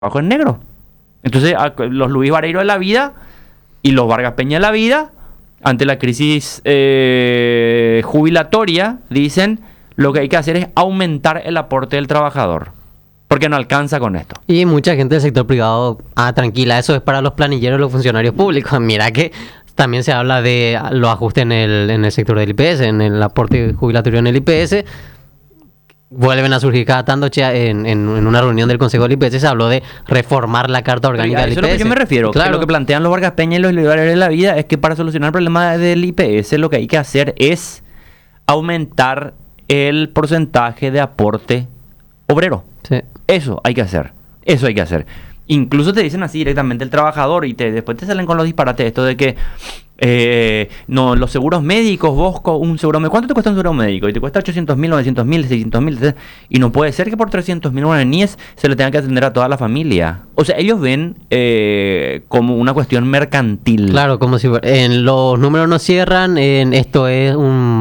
trabajo en negro. Entonces, los Luis Vareiro de la vida y los Vargas Peña de la vida, ante la crisis jubilatoria, dicen lo que hay que hacer es aumentar el aporte del trabajador, porque no alcanza con esto. Y mucha gente del sector privado, tranquila, eso es para los planilleros y los funcionarios públicos. Mira que también se habla de los ajustes en el sector del IPS, en el aporte jubilatorio en el IPS. Vuelven a surgir cada tanto en una reunión del Consejo del IPS se habló de reformar la Carta Orgánica del IPS. Eso es lo que yo me refiero. Claro. Que lo que plantean los Vargas Peña y los liberales de la vida es que para solucionar el problema del IPS lo que hay que hacer es aumentar el porcentaje de aporte obrero. Sí. Eso hay que hacer. Eso hay que hacer. Incluso te dicen así directamente el trabajador y después te salen con los disparates esto de que no, los seguros médicos, un seguro médico, ¿cuánto te cuesta un seguro médico? Y te cuesta 800.000, 900.000, 600.000, y no puede ser que por 300.000 guaraníes se le tenga que atender a toda la familia. O sea, ellos ven como una cuestión mercantil. Claro, como si los números no cierran, esto es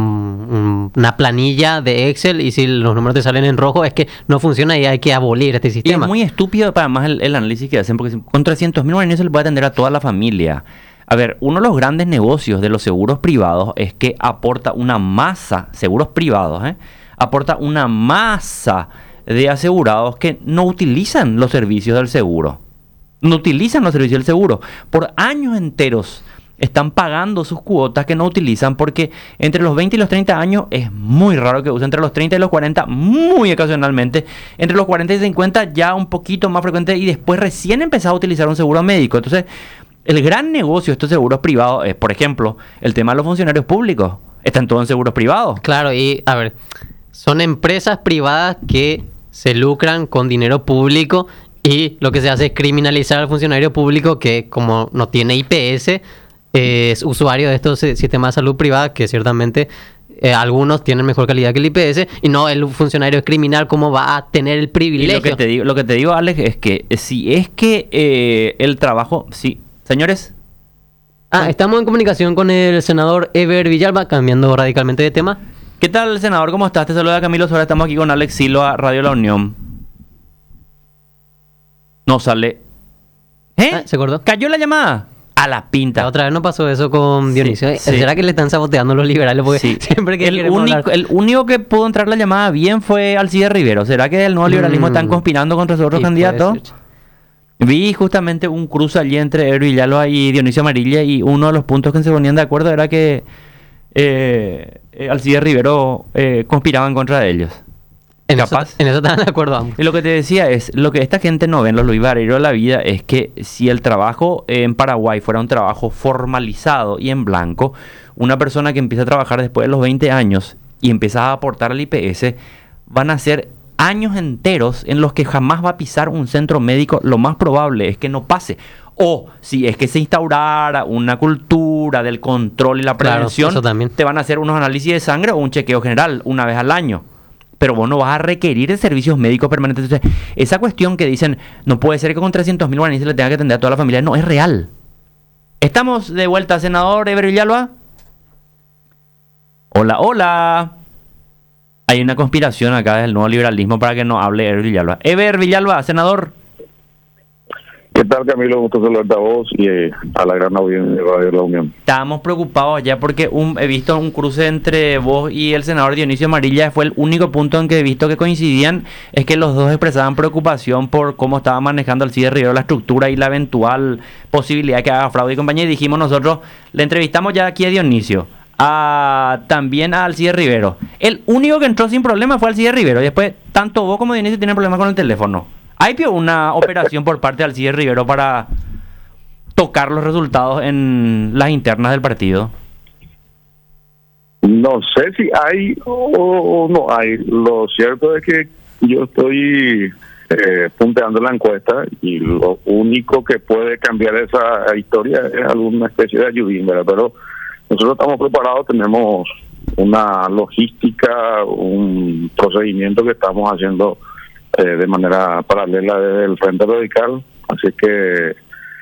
una planilla de Excel y si los números te salen en rojo es que no funciona y hay que abolir este Y sistema. es muy estúpido para más el análisis que hacen, porque con 300.000 guaraníes se le puede atender a toda la familia. A ver, uno de los grandes negocios de los seguros privados es que aporta una masa, seguros privados, aporta una masa de asegurados que no utilizan los servicios del seguro. No utilizan los servicios del seguro. Por años enteros están pagando sus cuotas que no utilizan porque entre los 20 y los 30 años es muy raro que usen. Entre los 30 y los 40 muy ocasionalmente. Entre los 40 y 50 ya un poquito más frecuente y después recién empezado a utilizar un seguro médico. Entonces, el gran negocio de estos seguros privados es, por ejemplo, el tema de los funcionarios públicos. Están todos en seguros privados. Claro, y a ver, son empresas privadas que se lucran con dinero público y lo que se hace es criminalizar al funcionario público que como no tiene IPS es usuario de estos sistemas de salud privada que ciertamente algunos tienen mejor calidad que el IPS y no el funcionario es criminal como va a tener el privilegio. Y lo que te digo, Alex, es que si es que el trabajo... Sí, señores. Estamos en comunicación con el senador Eber Villalba, cambiando radicalmente de tema. ¿Qué tal, senador? ¿Cómo estás? Te saluda Camilo Sora. Estamos aquí con Alex Silva, Radio La Unión. No sale. ¿Se acordó? ¿Cayó la llamada? A la pinta. Otra vez no pasó eso con Dionisio. Sí. ¿Será que le están saboteando los liberales? Porque Sí. siempre que el único que pudo entrar la llamada bien fue Alcides Rivero. ¿Será que el nuevo liberalismo están conspirando contra sus otros candidatos? Vi justamente un cruce allí entre Eber Villalba y Dionisio Amarilla y uno de los puntos que se ponían de acuerdo era que Alcides Rivero conspiraba en contra de ellos. En eso estaban de acuerdo ambos. Y lo que te decía es, lo que esta gente no ven, los Luis Vareiro de la vida, es que si el trabajo en Paraguay fuera un trabajo formalizado y en blanco, una persona que empieza a trabajar después de los 20 años y empieza a aportar al IPS, van a ser años enteros en los que jamás va a pisar un centro médico. Lo más probable es que no pase. O si es que se instaurara una cultura del control y la prevención, claro, te van a hacer unos análisis de sangre o un chequeo general una vez al año. Pero vos no vas a requerir de servicios médicos permanentes. Entonces, esa cuestión que dicen, no puede ser que con 300.000 guaraníes se le tenga que atender a toda la familia, no es real. Estamos de vuelta, senador Eber Villalba. Hola, hola. Hay una conspiración acá del nuevo liberalismo para que no hable Eber Villalba. Eber Villalba, senador. ¿Qué tal, Camilo? Gusto saludarte a vos y a la gran audiencia de Radio La Unión. Estábamos preocupados ya porque he visto un cruce entre vos y el senador Dionisio Amarilla. Fue el único punto en que he visto que coincidían, es que los dos expresaban preocupación por cómo estaba manejando Alcides Rivero la estructura y la eventual posibilidad de que haga fraude y compañía. Y dijimos nosotros, le entrevistamos ya aquí a Dionisio, también a Alcides Rivero. El único que entró sin problema fue Alcides Rivero. Y después, tanto vos como Dionisio tienen problemas con el teléfono. ¿Hay una operación por parte de Alcides Rivero para tocar los resultados en las internas del partido? No sé si hay o no hay. Lo cierto es que yo estoy punteando la encuesta y lo único que puede cambiar esa historia es alguna especie de ayudín, ¿verdad? Pero nosotros estamos preparados, tenemos una logística, un procedimiento que estamos haciendo de manera paralela desde el Frente Radical, así que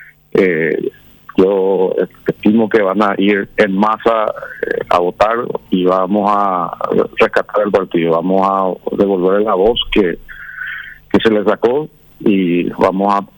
yo estimo que van a ir en masa a votar y vamos a rescatar el partido, vamos a devolver la voz que se le sacó y vamos a